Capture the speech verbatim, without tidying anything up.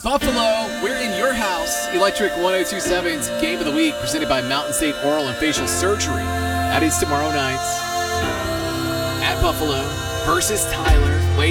Buffalo, we're in your house. Electric one oh two point seven's Game of the Week, presented by Mountain State Oral and Facial Surgery. That is tomorrow night at Buffalo versus Tyler. Wade